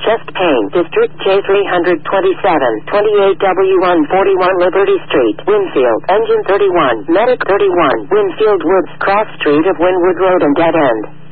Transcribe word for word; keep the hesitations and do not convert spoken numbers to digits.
chest pain, District J three twenty-seven, twenty-eight W one forty-one Liberty Street, Winfield, Engine thirty-one, Medic thirty-one, Winfield Woods, Cross Street of Wynwood Road and Dead End.